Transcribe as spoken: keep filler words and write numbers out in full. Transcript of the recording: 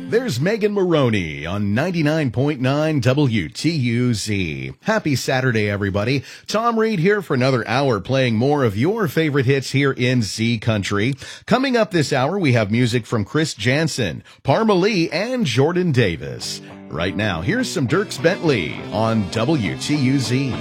There's Megan Maroney on ninety-nine point nine W T U Z. Happy Saturday, everybody. Tom Reed here for another hour playing more of your favorite hits here in Z Country. Coming up this hour, we have music from Chris Janson, Parma Lee, and Jordan Davis. Right now, here's some Dierks Bentley on W T U Z.